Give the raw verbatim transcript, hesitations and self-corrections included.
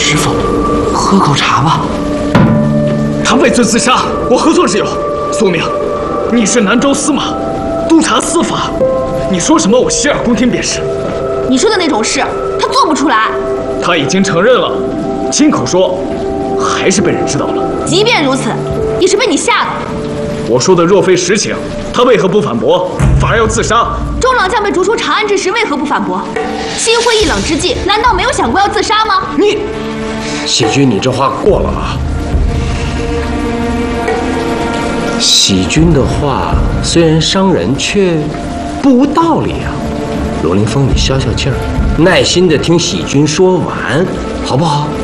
师傅，喝口茶吧。 他畏罪自杀，我何错之有？苏明，你是南州司马，督察司法，你说什么我洗耳恭听便是。 你说的那种事，他做不出来。 他已经承认了，亲口说，还是被人知道了。 即便如此，也是被你吓的。 我说的若非实情，他为何不反驳，反而要自杀？ 周郎将被逐出长安之时，为何不反驳？心灰意冷之际，难道没有想过要自杀吗？ 你， 喜君，你这话过了啊！喜君的话虽然伤人，却不无道理啊。罗凌风，你消消气儿，耐心的听喜君说完，好不好？